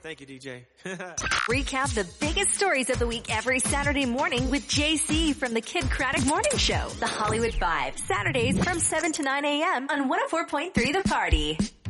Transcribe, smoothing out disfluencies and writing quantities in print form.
Thank you, DJ. Recap the biggest stories of the week every Saturday morning with JC from the Kid Craddock Morning Show. The Hollywood Five. Saturdays from 7 to 9 a.m. on 104.3 The Party.